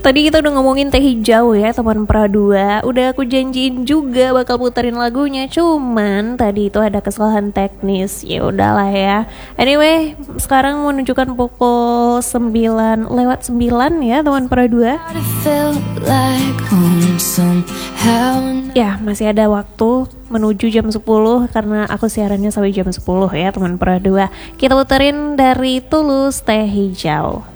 Tadi kita udah ngomongin teh hijau ya teman Pradua. Udah aku janjiin juga bakal puterin lagunya. Cuman tadi itu ada kesalahan teknis. Ya udahlah ya. Anyway, sekarang menunjukkan pukul 9:09 ya teman Pradua. Ya, masih ada waktu menuju jam 10 karena aku siarannya sampai jam 10 ya teman Pradua. Kita puterin dari Tulus Teh Hijau.